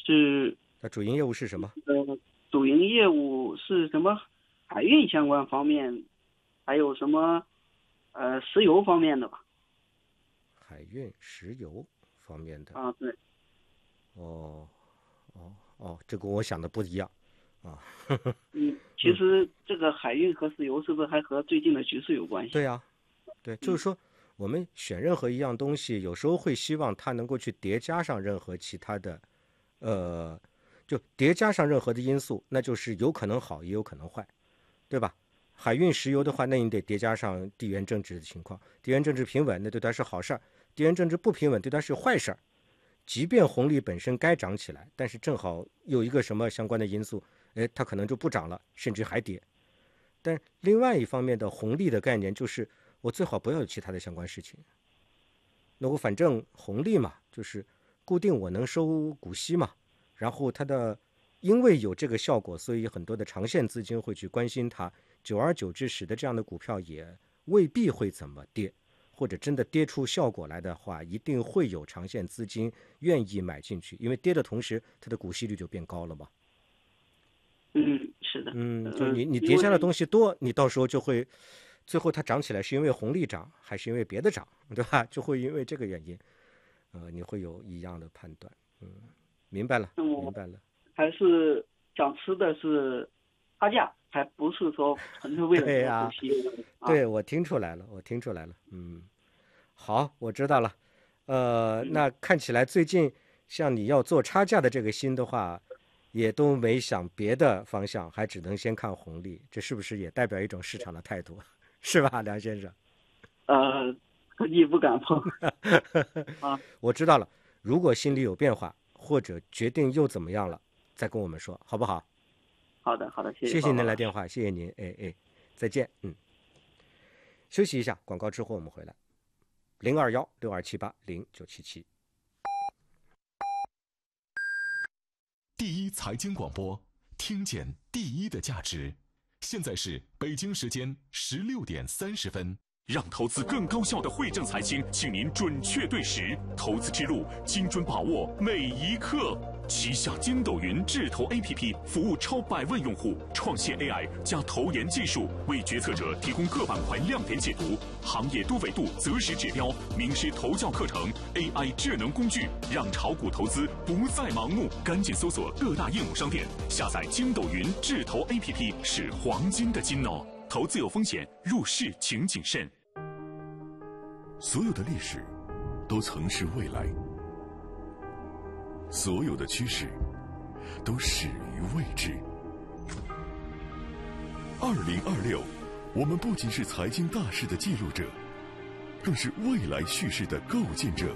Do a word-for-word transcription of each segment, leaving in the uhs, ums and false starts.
是它主营业务是什么？ 呃，主营业务是什么？海运相关方面，还有什么呃石油方面的吧？ 海运、石油方面的。 啊，对。 哦，哦，哦，这跟我想的不一样啊。 嗯，其实这个海运和石油是不是还和最近的局势有关系？ 对呀、啊，对，就是说我们选任何一样东西，有时候会希望它能够去叠加上任何其他的，呃，就叠加上任何的因素，那就是有可能好，也有可能坏，对吧？海运、石油的话，那你得叠加上地缘政治的情况，地缘政治平稳，那对它是好事儿；地缘政治不平稳，对它是坏事儿。即便红利本身该涨起来，但是正好有一个什么相关的因素，哎，它可能就不涨了，甚至还跌。但另外一方面的红利的概念就是我最好不要有其他的相关事情，那我反正红利嘛，就是固定我能收股息嘛，然后它的因为有这个效果，所以很多的长线资金会去关心它，久而久之使得这样的股票也未必会怎么跌，或者真的跌出效果来的话，一定会有长线资金愿意买进去，因为跌的同时它的股息率就变高了嘛。 嗯，是的。 嗯，就你你叠加的东西多，你到时候就会，最后它涨起来是因为红利涨，还是因为别的涨，对吧？就会因为这个原因，呃，你会有一样的判断。嗯，明白了，明白了。 还是想吃的是差价，还不是说纯粹为了这个股息。 对呀、啊，对，我听出来了，我听出来了。嗯，好，我知道了。呃，那看起来最近像你要做差价的这个心的话，也都没想别的方向，还只能先看红利，这是不是也代表一种市场的态度，是吧，梁先生？ 呃，科技不敢碰。啊， 我知道了。如果心里有变化，或者决定又怎么样了，再跟我们说，好不好？ 好的，好的，谢谢。 谢谢您来电话，谢谢您，哎哎，再见。嗯，休息一下，广告之后我们回来。零二幺六二七八零九七七。 第一财经广播，听见第一的价值。现在是北京时间十六点三十分。让投资更高效的惠正财经，请您准确对时，投资之路精准把握每一刻。旗下筋斗云智投 A P P 服务超百万用户，创新 A I 加投研技术，为决策者提供各板块亮点解读、行业多维度择时指标、名师投教课程、A I 智能工具，让炒股投资不再盲目。赶紧搜索各大应用商店，下载筋斗云智投 A P P 是黄金的金哦。投资有风险，入市请谨慎。 所有的历史都曾是未来，所有的趋势都始于未知。二零二六，我们不仅是财经大事的记录者，更是未来叙事的构建者。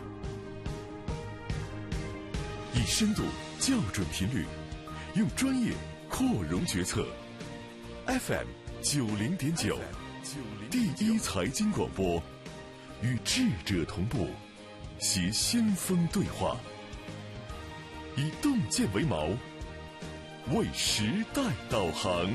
以深度校准频率，用专业扩容决策。F M 九零点九，第一财经广播，与智者同步，携先锋对话，以洞见为锚，为时代导航。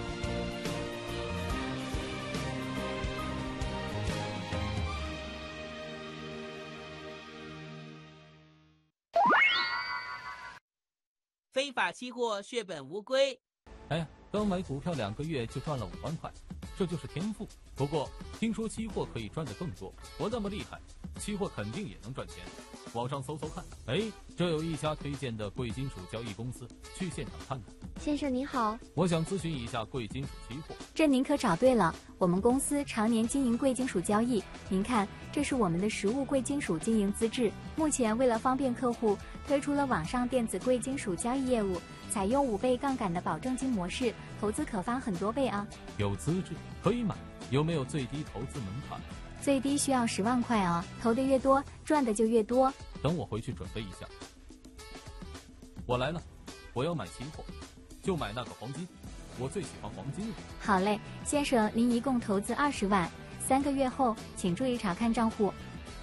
非法期货血本无归。 哎呀，刚买股票两个月就赚了五万块，这就是天赋。不过听说期货可以赚得更多，我那么厉害，期货肯定也能赚钱。网上搜搜看，哎，这有一家推荐的贵金属交易公司，去现场看看。 先生您好， 我想咨询一下贵金属期货。 这您可找对了，我们公司常年经营贵金属交易。您看，这是我们的实物贵金属经营资质。目前为了方便客户，推出了网上电子贵金属交易业务，采用五倍杠杆的保证金模式，投资可翻很多倍啊。 有资质可以买，有没有最低投资门槛？ 最低需要十万块啊，投的越多，赚的就越多。 等我回去准备一下。我来了，我要买期货，就买那个黄金，我最喜欢黄金了。 好嘞，先生，您一共投资二十万，三个月后请注意查看账户。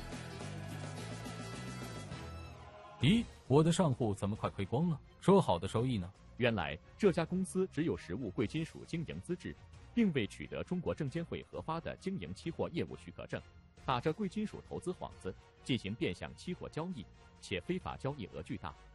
咦，我的账户怎么快亏光了？说好的收益呢？ 原来这家公司只有实物贵金属经营资质，并未取得中国证监会核发的经营期货业务许可证，打着贵金属投资幌子进行变相期货交易，且非法交易额巨大。